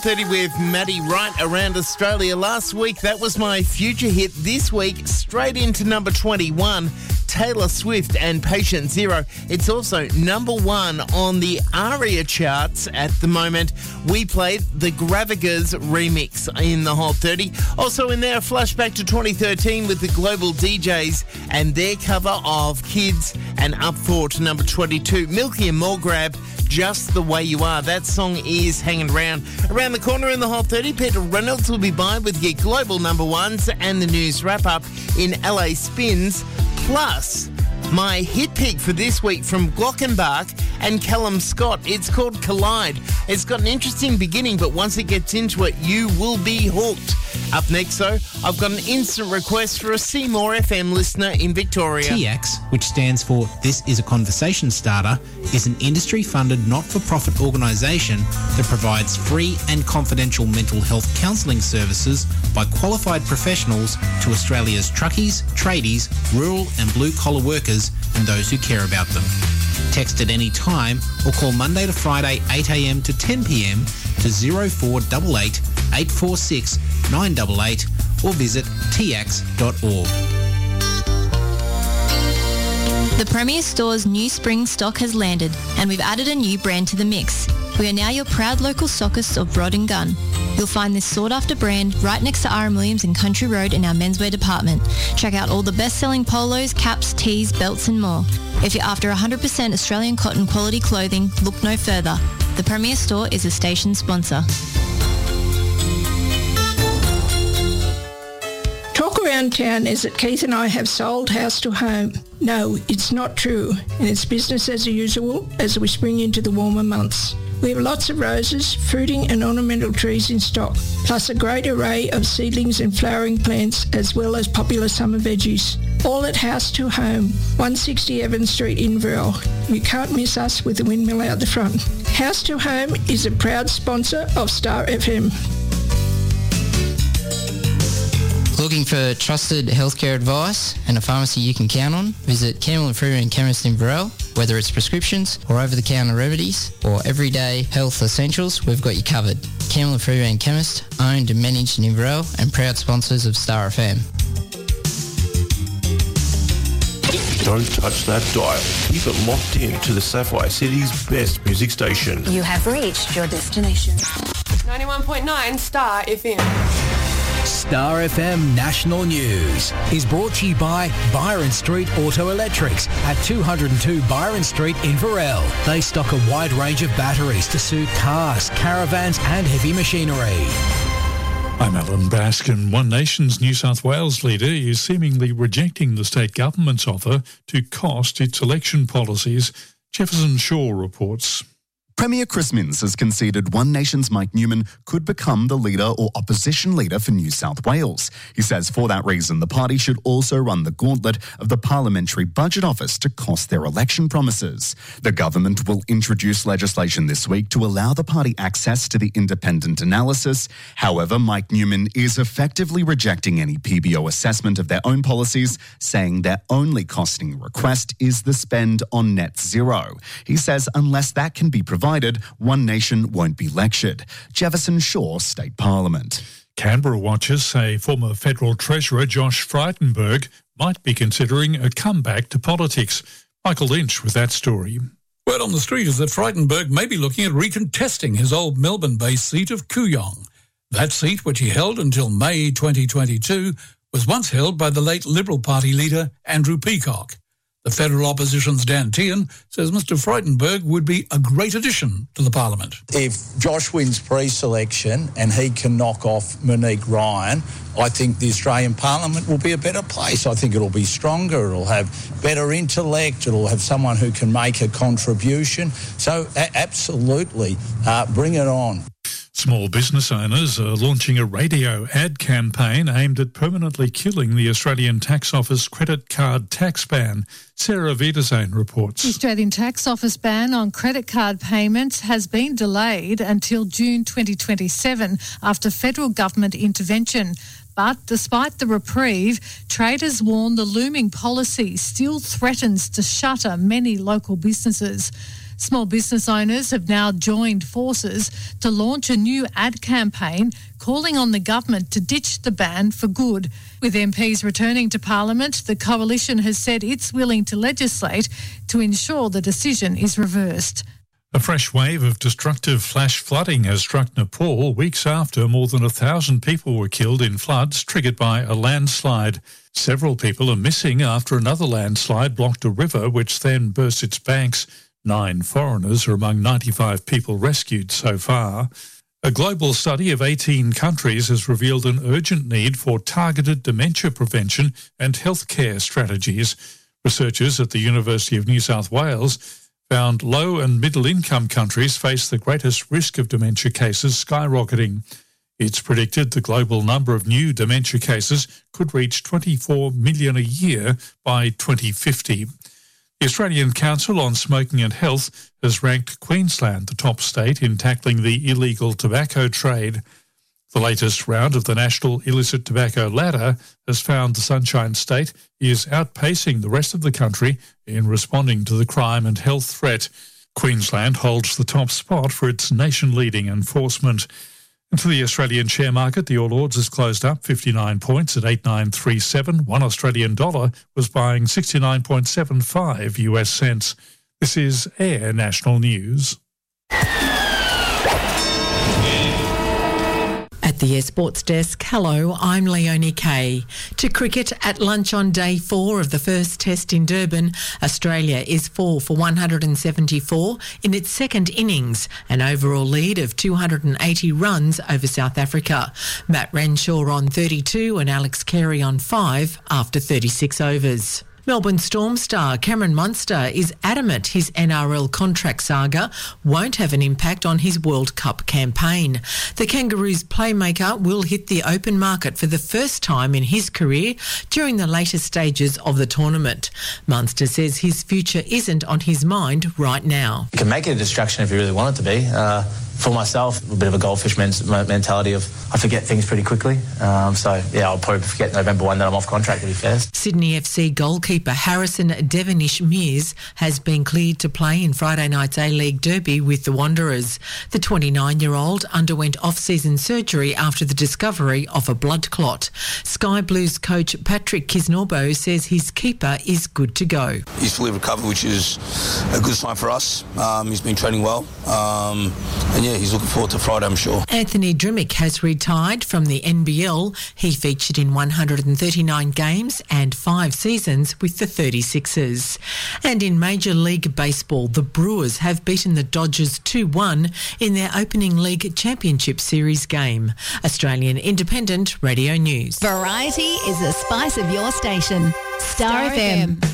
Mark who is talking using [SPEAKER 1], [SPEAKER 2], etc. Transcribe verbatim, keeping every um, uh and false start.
[SPEAKER 1] thirty with Maddie Wright around Australia. Last week, that was my future hit. This week, straight into number twenty-one, Taylor Swift and Patient Zero. It's also number one on the ARIA charts at the moment. We played the Gravagers remix in the Hot thirty. Also in there, a flashback to twenty thirteen with the Global D Js and their cover of Kids, and up for to number twenty-two, Milky and Morgrab, Just the Way You Are. That song is hanging around. Around the corner in the Hot thirty, Peter Reynolds will be by with your global number ones and the news wrap-up in L A Spins. Plus, my hit pick for this week from Glockenbach and Callum Scott. It's called Collide. It's got an interesting beginning, but once it gets into it, you will be hooked. Up next, though, I've got an instant request for a Seymour F M listener in Victoria.
[SPEAKER 2] T X, which stands for This is a Conversation Starter, is an industry-funded not-for-profit organisation that provides free and confidential mental health counselling services by qualified professionals to Australia's truckies, tradies, rural and blue-collar workers and those who care about them. Text at any time or call Monday to Friday eight a m to ten p m to zero four eight eight, eight four six, nine eight eight or visit t x dot org.
[SPEAKER 3] The Premier Store's new spring stock has landed and we've added a new brand to the mix. We are now your proud local stockists of Rod and Gun. You'll find this sought-after brand right next to R M Williams and Country Road in our menswear department. Check out all the best-selling polos, caps, tees, belts and more. If you're after one hundred percent Australian cotton quality clothing, look no further. The Premier Store is a station sponsor.
[SPEAKER 4] Talk around town is that Keith and I have sold house to home. No, it's not true, and it's business as usual as we spring into the warmer months. We have lots of roses, fruiting and ornamental trees in stock, plus a great array of seedlings and flowering plants as well as popular summer veggies. All at House to Home, one sixty Evans Street, Inverell. You can't miss us with the windmill out the front. House to Home is a proud sponsor of Star F M.
[SPEAKER 5] Looking for trusted healthcare advice and a pharmacy you can count on? Visit Campbell and Freeman Chemist in Inverell. Whether it's prescriptions or over-the-counter remedies or everyday health essentials, we've got you covered. Campbell and Freeman Chemist, owned and managed in Inverell and proud sponsors of Star F M.
[SPEAKER 6] Don't touch that dial. Keep it locked in to the Sapphire City's best music station.
[SPEAKER 7] You have reached your destination.
[SPEAKER 8] ninety-one point nine Star F M.
[SPEAKER 9] Star F M National News is brought to you by Byron Street Auto Electrics at two oh two Byron Street, Inverell. They stock a wide range of batteries to suit cars, caravans and heavy machinery.
[SPEAKER 10] I'm Alan Baskin. One Nation's New South Wales leader is seemingly rejecting the state government's offer to cost its election policies. Jefferson Shaw reports.
[SPEAKER 11] Premier Chris Minns has conceded One Nation's Mike Newman could become the leader or opposition leader for New South Wales. He says for that reason, the party should also run the gauntlet of the Parliamentary Budget Office to cost their election promises. The government will introduce legislation this week to allow the party access to the independent analysis. However, Mike Newman is effectively rejecting any P B O assessment of their own policies, saying their only costing request is the spend on net zero. He says unless that can be provided, One Nation won't be lectured. Jefferson Shaw, State Parliament.
[SPEAKER 10] Canberra watchers say former Federal Treasurer Josh Frydenberg might be considering a comeback to politics. Michael Lynch with that story.
[SPEAKER 12] Word on the street is that Frydenberg may be looking at recontesting his old Melbourne-based seat of Kooyong. That seat, which he held until May twenty twenty-two, was once held by the late Liberal Party leader Andrew Peacock. The federal opposition's Dan Tehan says Mister Frydenberg would be a great addition to the parliament.
[SPEAKER 13] If Josh wins pre-selection and he can knock off Monique Ryan, I think the Australian Parliament will be a better place. I think it'll be stronger, it'll have better intellect, it'll have someone who can make a contribution. So a- absolutely, uh, bring it on.
[SPEAKER 10] Small business owners are launching a radio ad campaign aimed at permanently killing the Australian Tax Office credit card tax ban. Sarah Wiedersehen reports.
[SPEAKER 14] The Australian Tax Office ban on credit card payments has been delayed until June twenty twenty-seven after federal government intervention. But despite the reprieve, traders warn the looming policy still threatens to shutter many local businesses. Small business owners have now joined forces to launch a new ad campaign calling on the government to ditch the ban for good. With M Ps returning to Parliament, the coalition has said it's willing to legislate to ensure the decision is reversed.
[SPEAKER 10] A fresh wave of destructive flash flooding has struck Nepal weeks after more than a thousand people were killed in floods triggered by a landslide. Several people are missing after another landslide blocked a river which then burst its banks. Nine foreigners are among ninety-five people rescued so far. A global study of eighteen countries has revealed an urgent need for targeted dementia prevention and healthcare strategies. Researchers at the University of New South Wales found low and middle income countries face the greatest risk of dementia cases skyrocketing. It's predicted the global number of new dementia cases could reach twenty-four million a year by twenty fifty. The Australian Council on Smoking and Health has ranked Queensland the top state in tackling the illegal tobacco trade. The latest round of the National Illicit Tobacco Ladder has found the Sunshine State is outpacing the rest of the country in responding to the crime and health threat. Queensland holds the top spot for its nation-leading enforcement. And for the Australian share market, the All Ords has closed up fifty-nine points at eight nine three seven. One Australian dollar was buying sixty-nine point seven five U S cents. This is Air National News.
[SPEAKER 15] At the Air Sports Desk, hello, I'm Leonie Kay. To cricket, at lunch on day four of the first test in Durban, Australia is four for one hundred seventy-four in its second innings, an overall lead of two hundred eighty runs over South Africa. Matt Renshaw on thirty-two and Alex Carey on five after thirty-six overs. Melbourne Storm star Cameron Munster is adamant his N R L contract saga won't have an impact on his World Cup campaign. The Kangaroos playmaker will hit the open market for the first time in his career during the later stages of the tournament. Munster says his future isn't on his mind right now.
[SPEAKER 16] You can make it a distraction if you really want it to be. Uh, for myself, a bit of a goldfish men- mentality of I forget things pretty quickly. Um, so, yeah, I'll probably forget November first that I'm off contract, to be fair.
[SPEAKER 15] Sydney F C goalkeeper Harrison Devonish Mears has been cleared to play in Friday night's A-League derby with the Wanderers. The twenty-nine-year-old underwent off-season surgery after the discovery of a blood clot. Sky Blues coach Patrick Kisnorbo says his keeper is good to go.
[SPEAKER 17] He's fully recovered, which is a good sign for us. Um, he's been training well. Um, and, yeah, he's looking forward to Friday, I'm sure.
[SPEAKER 15] Anthony Drimmick has retired from the N B L. He featured in one hundred thirty-nine games and five seasons with the thirty-sixers. And in Major League Baseball, the Brewers have beaten the Dodgers two one in their opening league championship series game. Australian Independent Radio News.
[SPEAKER 18] Variety is the spice of your station. Star, Star F M. F M.